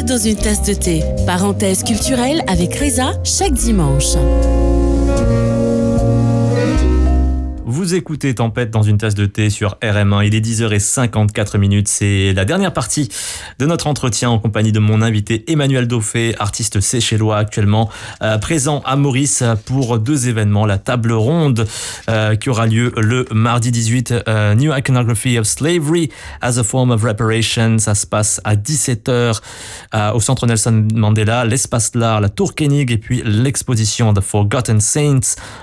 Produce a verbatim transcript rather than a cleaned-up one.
Tempête dans une tasse de thé. Parenthèse culturelle avec Reza chaque dimanche. Vous écoutez Tempête dans une tasse de thé sur R M un, il est dix heures cinquante-quatre minutes, c'est la dernière partie de notre entretien en compagnie de mon invité Emmanuel Dauphet, artiste séchellois actuellement euh, présent à Maurice pour deux événements, la table ronde euh, qui aura lieu le mardi dix-huit, euh, New Iconography of Slavery as a Form of Reparation, ça se passe à dix-sept heures euh, au centre Nelson Mandela, l'espace l'art, la tour Koenig et puis l'exposition The Forgotten Saints